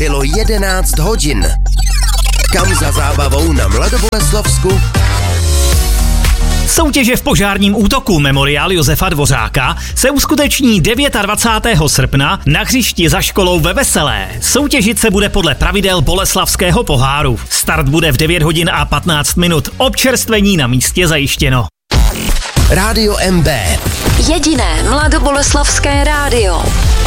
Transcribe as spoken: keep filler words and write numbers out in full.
bylo jedenáct hodin. Kam za zábavou na Mladoboleslavsku? Soutěže v požárním útoku Memoriál Josefa Dvořáka se uskuteční dvacátého devátého srpna na hřišti za školou ve Veselé. Soutěžit se bude podle pravidel Boleslavského poháru. Start bude v devět hodin a patnáct minut. Občerstvení na místě zajištěno. Rádio M B. Jediné mladoboleslavské rádio.